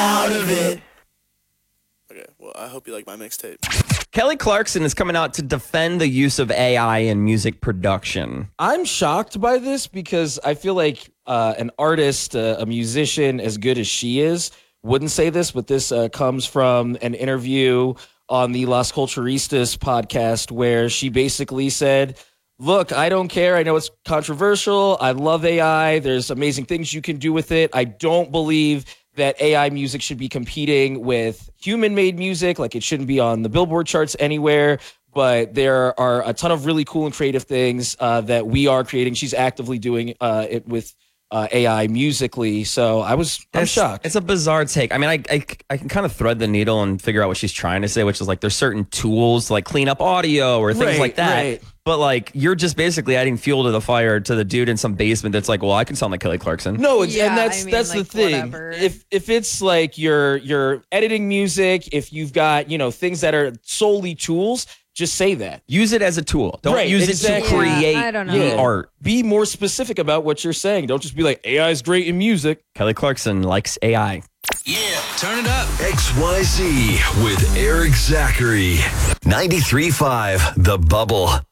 out of it. Okay, well, I hope you like my mixtape. Kelly Clarkson is coming out to defend the use of AI in music production. I'm shocked by this because I feel like an artist, a musician as good as she is, wouldn't say this, but this comes from an interview on the Las Culturistas podcast where she basically said, look, I don't care. I know it's controversial. I love AI. There's amazing things you can do with it. I don't believe that AI music should be competing with human-made music. Like, it shouldn't be on the Billboard charts anywhere. But there are a ton of really cool and creative things that we are creating. She's actively doing it with AI musically. So I'm shocked. It's a bizarre take. I mean, I can kind of thread the needle and figure out what she's trying to say, which is like there's certain tools to like clean up audio or things like that. Right. But like you're just basically adding fuel to the fire to the dude in some basement that's like, well, I can sound like Kelly Clarkson. No, Yeah, and that's I mean, the like, thing. whatever. If it's like you're editing music, if you've got things that are solely tools, just say that. Use it as a tool. Don't Right, use exactly. it to create Yeah, I don't know. the art. Be more specific about what you're saying. Don't just be like, AI is great in music. Kelly Clarkson likes AI. Yeah, turn it up. XYZ with Eric Zachary. 93.5 The Bubble.